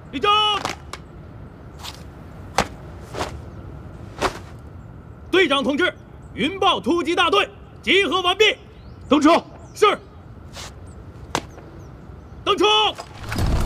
立正。队长同志，云豹突击大队集合完毕， 登车。 是。登车。